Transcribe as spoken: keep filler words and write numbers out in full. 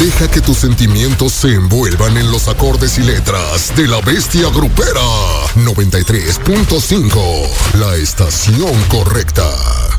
Deja que tus sentimientos se envuelvan en los acordes y letras de la bestia grupera. noventa y tres punto cinco, la estación correcta.